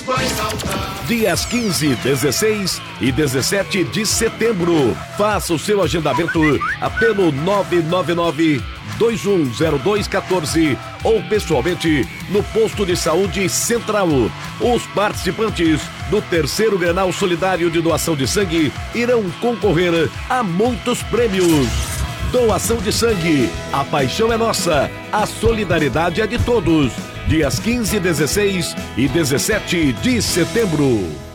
mais alta. Dias 15, 16 e 17 de setembro. Faça o seu agendamento pelo 999-210214 ou pessoalmente no Posto de Saúde Central. Os participantes do terceiro Grenal Solidário de Doação de Sangue irão concorrer a muitos prêmios. Doação de sangue. A paixão é nossa. A solidariedade é de todos. Dias 15, 16 e 17 de setembro.